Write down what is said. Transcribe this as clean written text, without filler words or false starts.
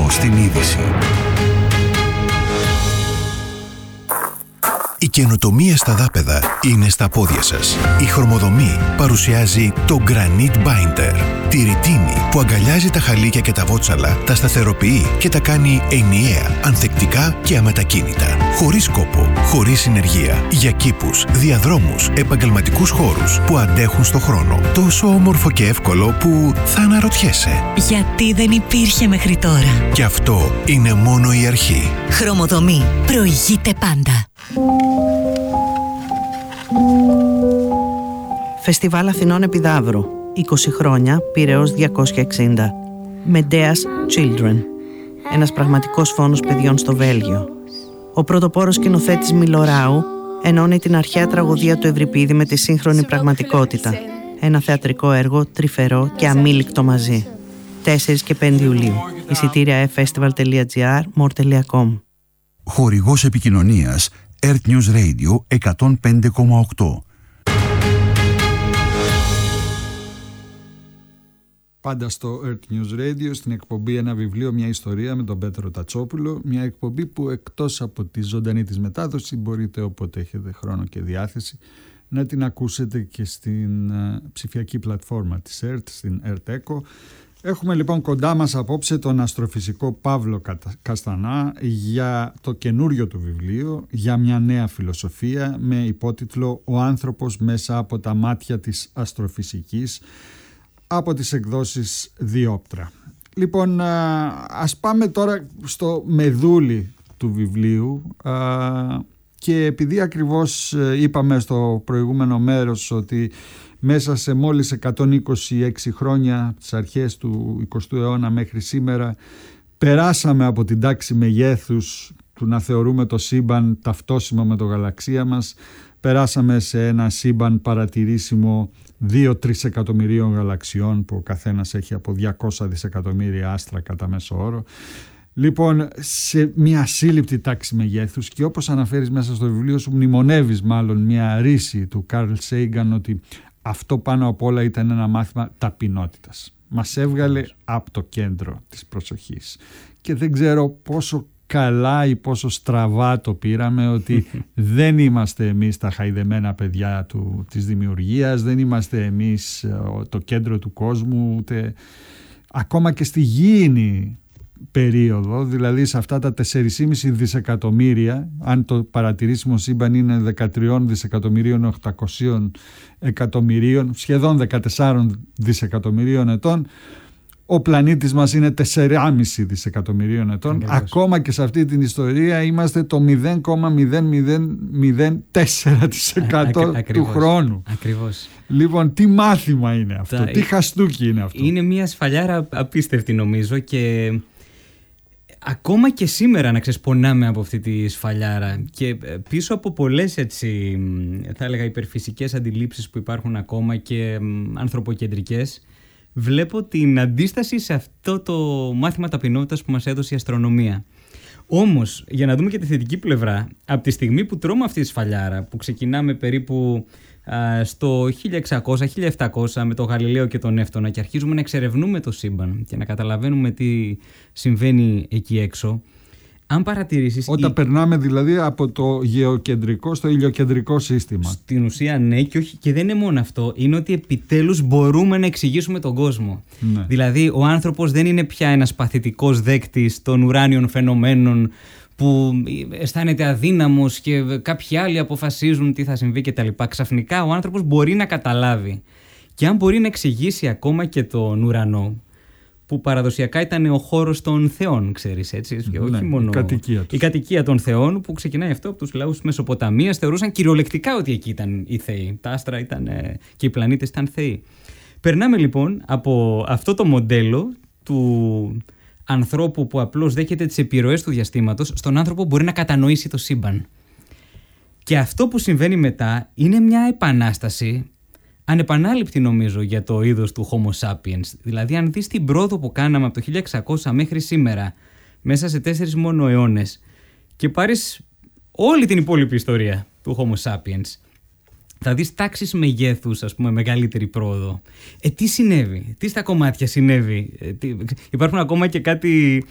ακούς την είδηση. Η καινοτομία στα δάπεδα είναι στα πόδια σας. Η Χρωμοδομή παρουσιάζει το Granite Binder. Τη ρητίνη που αγκαλιάζει τα χαλίκια και τα βότσαλα, τα σταθεροποιεί και τα κάνει ενιαία, ανθεκτικά και αμετακίνητα. Χωρίς κόπο, χωρίς συνεργεία. Για κήπους, διαδρόμους, επαγγελματικούς χώρους που αντέχουν στο χρόνο. Τόσο όμορφο και εύκολο που θα αναρωτιέσαι. Γιατί δεν υπήρχε μέχρι τώρα. Και αυτό είναι μόνο η αρχή. Χρωμοδομή. Προηγείται πάντα. Φεστιβάλ Αθηνών Επιδαύρου. 20 χρόνια, Πειραιώς 260. Medea's Children. Ένας πραγματικός φόνος παιδιών στο Βέλγιο. Ο πρωτοπόρος σκηνοθέτης Μιλοράου ενώνει την αρχαία τραγωδία του Ευρυπίδη με τη σύγχρονη πραγματικότητα. Ένα θεατρικό έργο τρυφερό και αμήλικτο μαζί. 4 και 5 Ιουλίου. Εισιτήρια festival.gr, more.com. Χορηγός επικοινωνίας Earth News Radio 105,8. Πάντα στο Earth News Radio, στην εκπομπή «Ένα βιβλίο, μια ιστορία» με τον Πέτρο Τατσόπουλο. Μια εκπομπή που εκτός από τη ζωντανή της μετάδοση μπορείτε όποτε έχετε χρόνο και διάθεση να την ακούσετε και στην ψηφιακή πλατφόρμα της Earth, στην Earth Echo. Έχουμε λοιπόν κοντά μας απόψε τον αστροφυσικό Παύλο Καστανά για το καινούριο του βιβλίο, για μια νέα φιλοσοφία, με υπότιτλο «Ο άνθρωπος μέσα από τα μάτια της αστροφυσικής», από τις εκδόσεις Διόπτρα. Λοιπόν, ας πάμε τώρα στο μεδούλι του βιβλίου, και επειδή ακριβώς είπαμε στο προηγούμενο μέρος ότι μέσα σε μόλις 126 χρόνια, τις αρχές του 20ου αιώνα μέχρι σήμερα, περάσαμε από την τάξη μεγέθους του να θεωρούμε το σύμπαν ταυτόσιμο με το γαλαξία μας, περάσαμε σε ένα σύμπαν παρατηρήσιμο 2-3 εκατομμυρίων γαλαξιών, που ο καθένας έχει από 200 δισεκατομμύρια άστρα κατά μέσο όρο. Λοιπόν, σε μια ασύλληπτη τάξη μεγέθους, και όπως αναφέρεις μέσα στο βιβλίο σου, μνημονεύεις μάλλον μια ρίση του Καρλ Σέιγκαν, ότι αυτό πάνω απ' όλα ήταν ένα μάθημα ταπεινότητας. Μας έβγαλε από το κέντρο της προσοχής. Και δεν ξέρω πόσο καλά ή πόσο στραβά το πήραμε, ότι δεν είμαστε εμείς τα χαϊδεμένα παιδιά της δημιουργίας, δεν είμαστε εμείς το κέντρο του κόσμου, ούτε ακόμα και στη γήινη περίοδο, δηλαδή σε αυτά τα 4,5 δισεκατομμύρια, αν το παρατηρήσιμο σύμπαν είναι 13 δισεκατομμυρίων 800 εκατομμυρίων, σχεδόν 14 δισεκατομμυρίων ετών, ο πλανήτης μας είναι 4,5 δισεκατομμυρίων ετών. Ακριβώς. Ακόμα και σε αυτή την ιστορία είμαστε το 0,0004% του χρόνου. Ακριβώς. Λοιπόν, τι μάθημα είναι αυτό, τι χαστούκι είναι αυτό. Είναι μια σφαλιάρα απίστευτη, νομίζω, και ακόμα και σήμερα να ξεσπονάμε από αυτή τη σφαλιάρα, και πίσω από πολλές, έτσι θα έλεγα, υπερφυσικές αντιλήψεις που υπάρχουν ακόμα και ανθρωποκεντρικές, βλέπω την αντίσταση σε αυτό το μάθημα ταπεινότητας που μας έδωσε η αστρονομία. Όμως, για να δούμε και τη θετική πλευρά, από τη στιγμή που τρώμε αυτή τη σφαλιάρα, που ξεκινάμε περίπου στο 1600-1700 με τον Γαλιλαίο και τον Νεύτωνα, και αρχίζουμε να εξερευνούμε το σύμπαν και να καταλαβαίνουμε τι συμβαίνει εκεί έξω, αν παρατηρήσεις... Όταν περνάμε δηλαδή από το γεωκεντρικό στο ηλιοκεντρικό σύστημα. Στην ουσία ναι, και δεν είναι μόνο αυτό. Είναι ότι επιτέλους μπορούμε να εξηγήσουμε τον κόσμο. Ναι. Δηλαδή ο άνθρωπος δεν είναι πια ένας παθητικός δέκτης των ουράνιων φαινομένων που αισθάνεται αδύναμος και κάποιοι άλλοι αποφασίζουν τι θα συμβεί κτλ. Ξαφνικά ο άνθρωπος μπορεί να καταλάβει. Και αν μπορεί να εξηγήσει ακόμα και τον ουρανό, που παραδοσιακά ήταν ο χώρος των θεών, ξέρεις, έτσι, και όχι μόνο η κατοικία των θεών, που ξεκινάει αυτό από τους λαούς της Μεσοποταμίας, θεωρούσαν κυριολεκτικά ότι εκεί ήταν οι θεοί. Τα άστρα ήταν και οι πλανήτες ήταν θεοί. Περνάμε λοιπόν από αυτό το μοντέλο του ανθρώπου που απλώς δέχεται τις επιρροές του διαστήματος, στον άνθρωπο που μπορεί να κατανοήσει το σύμπαν. Και αυτό που συμβαίνει μετά είναι μια επανάσταση ανεπανάληπτη, νομίζω, για το είδος του Homo sapiens. Δηλαδή, αν δεις την πρόοδο που κάναμε από το 1600 μέχρι σήμερα, μέσα σε 4 μόνο αιώνες, και πάρεις όλη την υπόλοιπη ιστορία του Homo sapiens, θα δεις τάξεις μεγέθους, ας πούμε, μεγαλύτερη πρόοδο. Τι συνέβη, τι στα κομμάτια συνέβη. Υπάρχουν ακόμα και κάτι